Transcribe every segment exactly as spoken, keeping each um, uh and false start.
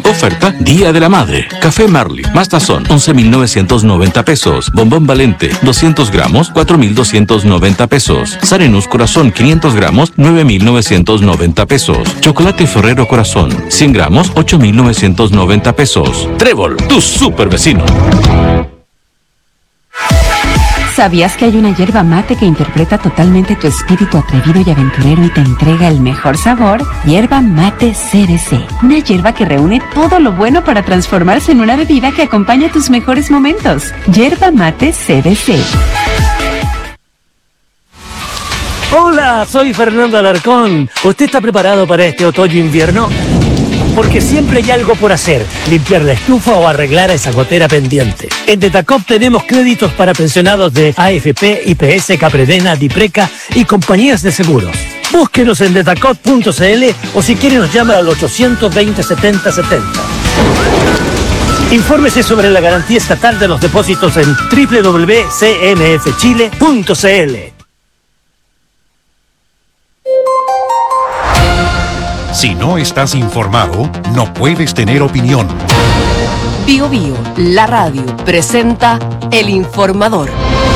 Oferta Día de la Madre. Café Marley, más tazón, once mil novecientos noventa pesos. Bombón Valente, doscientos gramos, cuatro mil doscientos noventa pesos. Sarenus Corazón, quinientos gramos, nueve mil novecientos noventa pesos. Chocolate Ferrero Corazón, cien gramos, ocho mil novecientos noventa pesos. Trébol, tu super vecino. ¿Sabías que hay una yerba mate que interpreta totalmente tu espíritu atrevido y aventurero y te entrega el mejor sabor? Yerba Mate C B C. Una yerba que reúne todo lo bueno para transformarse en una bebida que acompaña tus mejores momentos. Yerba Mate C B C. Hola, soy Fernando Alarcón. ¿Usted está preparado para este otoño-invierno? Porque siempre hay algo por hacer, limpiar la estufa o arreglar esa gotera pendiente. En Detacop tenemos créditos para pensionados de A F P, I P S, Capredena, Dipreca y compañías de seguros. Búsquenos en detacop punto c l o si quiere nos llama al ochocientos veinte, setenta setenta. Infórmese sobre la garantía estatal de los depósitos en doble u doble u doble u punto c n f chile punto c l. Si no estás informado, no puedes tener opinión. Bio Bio, la radio, presenta El Informador.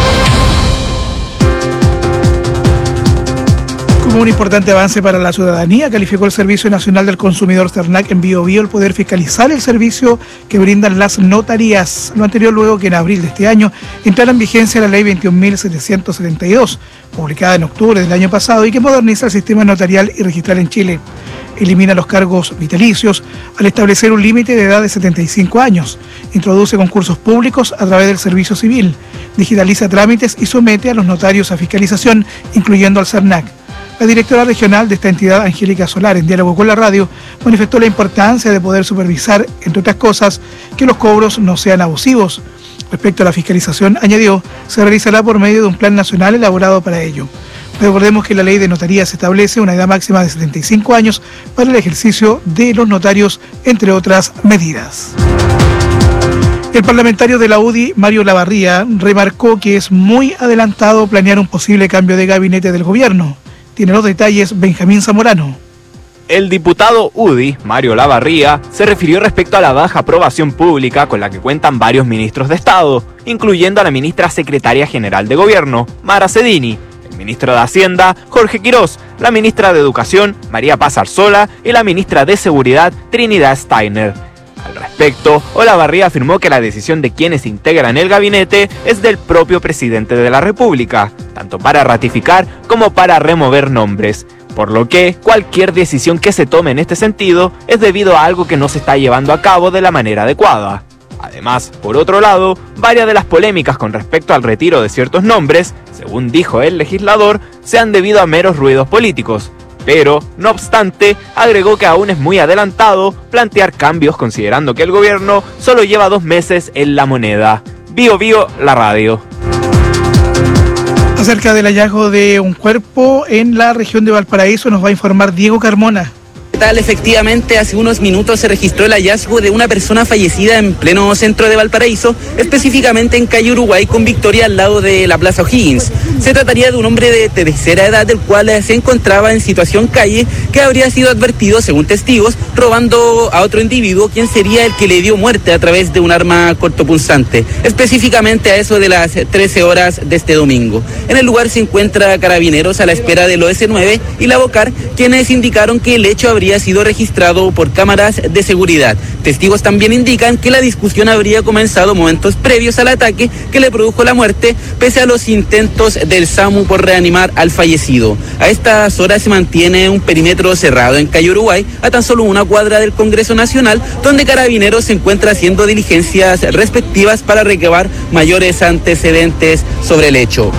Como un importante avance para la ciudadanía, calificó el Servicio Nacional del Consumidor CERNAC en Bio Bio el poder fiscalizar el servicio que brindan las notarías. Lo anterior luego que en abril de este año entrara en vigencia la Ley veintiún mil setecientos setenta y dos, publicada en octubre del año pasado y que moderniza el sistema notarial y registral en Chile. Elimina los cargos vitalicios al establecer un límite de edad de setenta y cinco años, introduce concursos públicos a través del servicio civil, digitaliza trámites y somete a los notarios a fiscalización, incluyendo al CERNAC. La directora regional de esta entidad, Angélica Solar, en diálogo con la radio, manifestó la importancia de poder supervisar, entre otras cosas, que los cobros no sean abusivos. Respecto a la fiscalización, añadió, se realizará por medio de un plan nacional elaborado para ello. Recordemos que la ley de notarías establece una edad máxima de setenta y cinco años para el ejercicio de los notarios, entre otras medidas. El parlamentario de la U D I, Mario Lavarría, remarcó que es muy adelantado planear un posible cambio de gabinete del gobierno. Tiene los detalles Benjamín Zamorano. El diputado U D I, Mario Lavarría, se refirió respecto a la baja aprobación pública con la que cuentan varios ministros de Estado, incluyendo a la ministra secretaria general de Gobierno, Mara Cedini, el ministro de Hacienda, Jorge Quirós, la ministra de Educación, María Paz Arzola, y la ministra de Seguridad, Trinidad Steiner. Al respecto, Olavarría afirmó que la decisión de quienes integran el gabinete es del propio presidente de la República, tanto para ratificar como para remover nombres, por lo que cualquier decisión que se tome en este sentido es debido a algo que no se está llevando a cabo de la manera adecuada. Además, por otro lado, varias de las polémicas con respecto al retiro de ciertos nombres, según dijo el legislador, se han debido a meros ruidos políticos. Pero, no obstante, agregó que aún es muy adelantado plantear cambios considerando que el gobierno solo lleva dos meses en la moneda. Bio Bio, la radio. Acerca del hallazgo de un cuerpo en la región de Valparaíso nos va a informar Diego Carmona. Efectivamente, hace unos minutos se registró el hallazgo de una persona fallecida en pleno centro de Valparaíso, específicamente en calle Uruguay con Victoria al lado de la Plaza O'Higgins. Se trataría de un hombre de tercera edad, del cual se encontraba en situación calle, que habría sido advertido, según testigos, robando a otro individuo, quien sería el que le dio muerte a través de un arma cortopunzante, específicamente a eso de las trece horas de este domingo. En el lugar se encuentra Carabineros a la espera del O S nueve y la Bocar, quienes indicaron que el hecho habría sido registrado por cámaras de seguridad. Testigos también indican que la discusión habría comenzado momentos previos al ataque que le produjo la muerte, pese a los intentos del SAMU por reanimar al fallecido. A estas horas se mantiene un perímetro cerrado en calle Uruguay, a tan solo una cuadra del Congreso Nacional, donde Carabineros se encuentra haciendo diligencias respectivas para recabar mayores antecedentes sobre el hecho.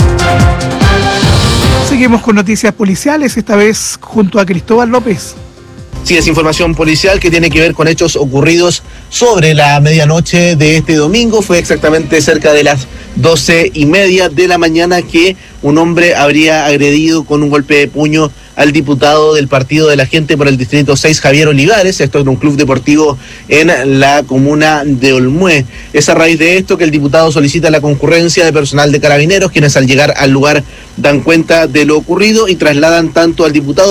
Seguimos con noticias policiales, esta vez junto a Cristóbal López. Sí, es información policial que tiene que ver con hechos ocurridos sobre la medianoche de este domingo. Fue exactamente cerca de las doce y media de la mañana que un hombre habría agredido con un golpe de puño al diputado del Partido de la Gente por el Distrito seis, Javier Olivares. Esto en un club deportivo en la comuna de Olmué. Es a raíz de esto que el diputado solicita la concurrencia de personal de Carabineros, quienes al llegar al lugar dan cuenta de lo ocurrido y trasladan tanto al diputado